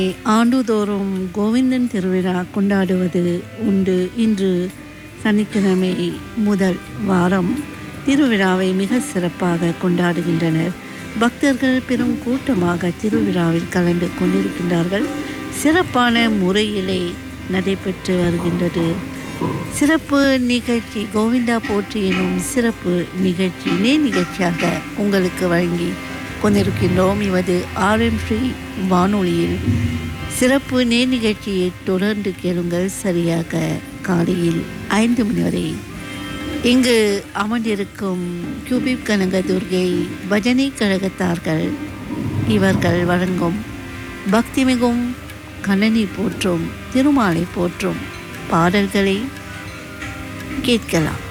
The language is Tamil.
ஆண்டுதோறும் கோவிந்தன் திருவிழா கொண்டாடுவது உண்டு. இன்று சனிக்கிழமை முதல் வாரம் திருவிழாவை மிக சிறப்பாக கொண்டாடுகின்றனர். பக்தர்கள் பெரும் கூட்டமாக திருவிழாவில் கலந்து கொண்டிருக்கின்றார்கள். சிறப்பான முறையிலே நடைபெற்று வருகின்றது. சிறப்பு நிகழ்ச்சி கோவிந்தா போற்றி எனும் சிறப்பு நிகழ்ச்சி நிகழ்ச்சியாக உங்களுக்கு வழங்கி கொண்டிருக்கின்றோம். இவது ஆர்எம்ஸ்ரீ வானொலியில் சிறப்பு நிகழ்ச்சியை தொடர்ந்து கேளுங்கள். சரியாக காலையில் 5 மணி வரை இங்கு அமர்ந்திருக்கும் கியூபிப் கனக துர்கை பஜனை கழகத்தார்கள் இவர்கள் வழங்கும் பக்திமிகும் கண்ணனை போற்றும் திருமாலை போற்றும் பாடல்களை கேட்கலாம்.